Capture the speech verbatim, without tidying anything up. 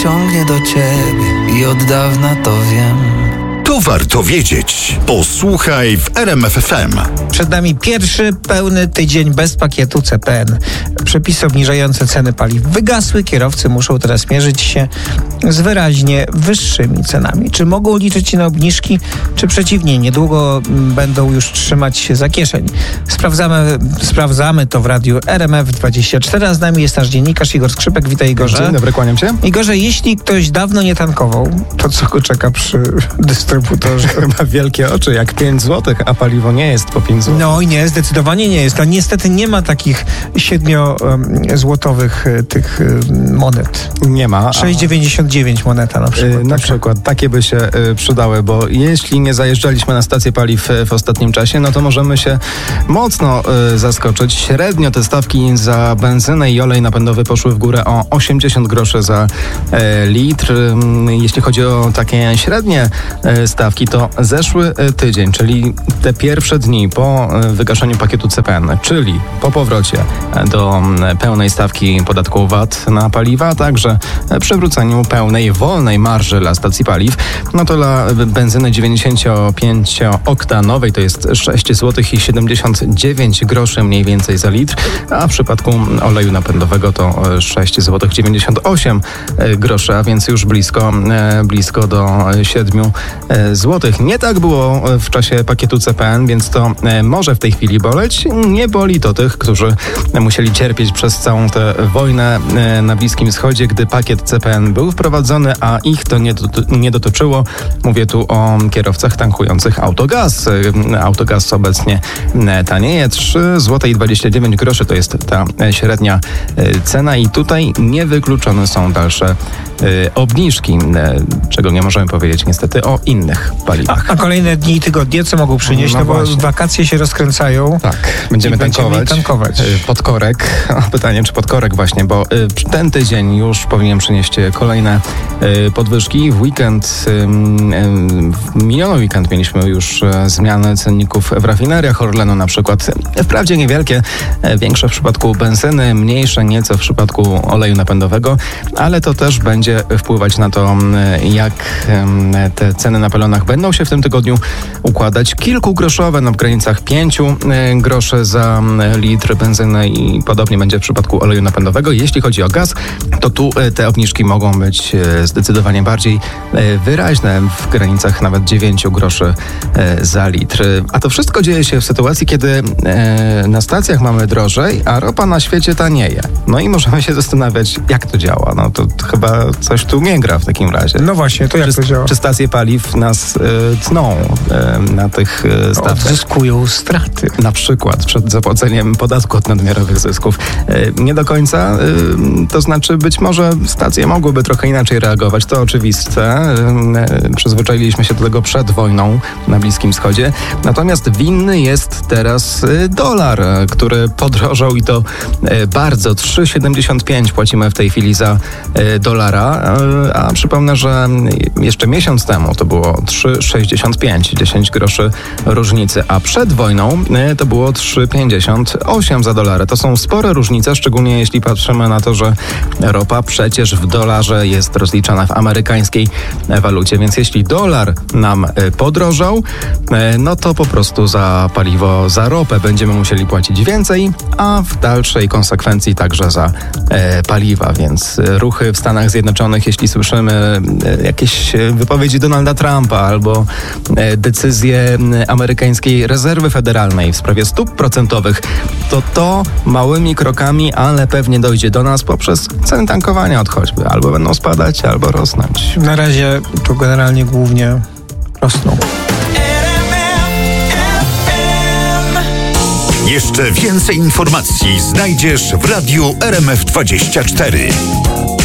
ciągnie do ciebie i od dawna to wiem. To warto wiedzieć. Posłuchaj w R M F F M. Przed nami pierwszy pełny tydzień bez pakietu C P N. Przepisy obniżające ceny paliw wygasły. Kierowcy muszą teraz mierzyć się z wyraźnie wyższymi cenami. Czy mogą liczyć na obniżki, czy przeciwnie, niedługo będą już trzymać się za kieszeń? Sprawdzamy, sprawdzamy to w radiu R M F dwadzieścia cztery, a z nami jest nasz dziennikarz Igor Skrzypek. Witaj, Igorze. Dzień dobry, kłaniam się. Igorze, jeśli ktoś dawno nie tankował, to co go czeka przy dystrybutorze? Ma wielkie oczy, jak pięć złotych, a paliwo nie jest po pięć złotych. No i nie, zdecydowanie nie jest. A niestety nie ma takich siedmiozłotowych tych monet. Nie ma. sześć dziewięćdziesiąt dziewięć moneta na przykład. Yy, na przykład. Takie by się y, przydały, bo jeśli nie zajeżdżaliśmy na stację paliw y, w ostatnim czasie, no to możemy się mocno y, zaskoczyć. Średnio te stawki za benzynę i olej napędowy poszły w górę o osiemdziesiąt groszy za y, litr. Y, jeśli chodzi o takie średnie y, stawki, to zeszły y, tydzień, czyli te pierwsze dni po y, wygaszeniu pakietu C P N, czyli po powrocie do y, pełnej stawki podatku V A T na paliwa, a także y, przywróceniu pełnej, wolnej marży dla stacji paliw, no to dla benzyny dziewięćdziesięciopięcioktanowej to jest sześć złotych siedemdziesiąt dziewięć groszy mniej więcej za litr, a w przypadku oleju napędowego to sześć złotych dziewięćdziesiąt osiem groszy, a więc już blisko, blisko do siedem złotych. Nie tak było w czasie pakietu C P N, więc to może w tej chwili boleć. Nie boli to tych, którzy musieli cierpieć przez całą tę wojnę na Bliskim Wschodzie, gdy pakiet C P N był wprowadzony, a ich to nie, doty- nie dotyczyło. Mówię tu o kierowcach tankujących autogaz. Autogaz obecnie tanieje. trzy złote dwadzieścia dziewięć groszy to jest ta średnia cena i tutaj niewykluczone są dalsze obniżki, czego nie możemy powiedzieć niestety o innych paliwach. A, a kolejne dni i tygodnie co mogą przynieść? No, no bo właśnie. Wakacje się rozkręcają. Tak, będziemy tankować. Będziemy tankować. Podkorek. Pytanie, czy podkorek właśnie, bo ten tydzień już powinien przynieść kolejne podwyżki. W weekend, w miniony weekend mieliśmy już zmiany cenników w rafineriach Orlenu na przykład. Wprawdzie niewielkie, większe w przypadku benzyny, mniejsze nieco w przypadku oleju napędowego, ale to też będzie wpływać na to, jak te ceny na pelonach będą się w tym tygodniu układać. Kilkugroszowe, no w granicach pięciu groszy za litr benzyny i podobnie będzie w przypadku oleju napędowego. Jeśli chodzi o gaz, to tu te obniżki mogą być zdecydowanie bardziej wyraźne, w granicach nawet dziewięciu groszy za litr. A to wszystko dzieje się w sytuacji, kiedy na stacjach mamy drożej, a ropa na świecie tanieje. No i możemy się zastanawiać, jak to działa. No to chyba coś tu nie gra w takim razie. No właśnie, to jak czy, to działa? Czy stacje paliw nas y, tną y, na tych y, stawkach? Odzyskują straty. Na przykład przed zapłaceniem podatku od nadmiarowych zysków. Y, nie do końca, y, to znaczy być może stacje mogłyby trochę inaczej reagować, to oczywiste. Y, y, przyzwyczailiśmy się do tego przed wojną na Bliskim Wschodzie. Natomiast winny jest teraz y, dolar, y, który podrożał i to y, bardzo. trzy przecinek siedemdziesiąt pięć płacimy w tej chwili za y, dolara, y, a przypomnę, że jeszcze miesiąc temu to było trzy przecinek sześćdziesiąt pięć, dziesięć groszy różnicy, a przed wojną y, to było trzy przecinek pięćdziesiąt osiem za dolarę. To są spore różnice, szczególnie jeśli patrzymy na to, że ropa przecież w dolarze jest rozliczana w amerykańskiej walucie, więc jeśli dolar nam y, podrożał, y, no to po prostu za paliwo, za ropę będziemy musieli płacić więcej, a w dalszej konsekwencji także za e, paliwa, więc ruchy w Stanach Zjednoczonych, jeśli słyszymy e, jakieś wypowiedzi Donalda Trumpa albo e, decyzje amerykańskiej rezerwy federalnej w sprawie stóp procentowych, to to małymi krokami, ale pewnie dojdzie do nas poprzez ceny tankowania od choćby. Albo będą spadać, albo rosnąć. Na razie to generalnie głównie rosną. Jeszcze więcej informacji znajdziesz w radiu R M F dwadzieścia cztery.